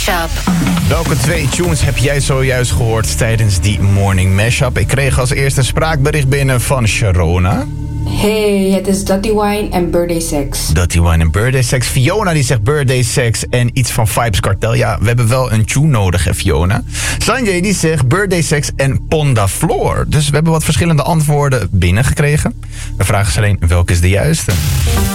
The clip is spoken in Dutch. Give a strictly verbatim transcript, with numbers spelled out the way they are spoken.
Mashup. Welke twee tunes heb jij zojuist gehoord tijdens die morning mashup? Ik kreeg als eerste een spraakbericht binnen van Sharona. Hey, het is Dirty Wine en Birthday Sex. Dirty Wine en Birthday Sex. Fiona die zegt Birthday Sex en iets van Vibes Cartel. Ja, we hebben wel een tune nodig, hè, Fiona. Sanjay die zegt Birthday Sex en Ponda Floor. Dus we hebben wat verschillende antwoorden binnengekregen. De vraag is alleen, welke is de juiste?